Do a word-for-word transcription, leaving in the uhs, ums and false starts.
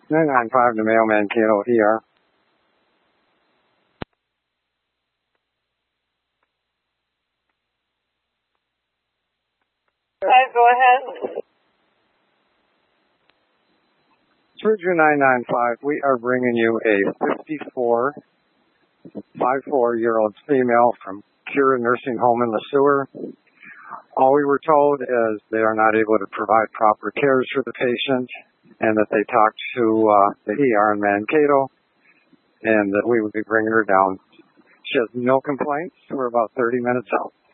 nine nine five to Mailman Cato E R. Right, go ahead. Surgery nine nine five, we are bringing you a fifty-four, fifty-four-year-old female from Cure Nursing Home in the Sewer. All we were told is they are not able to provide proper cares for the patient and that they talked to uh, the E R in Mankato and that we would be bringing her down. She has no complaints. We're about thirty minutes out.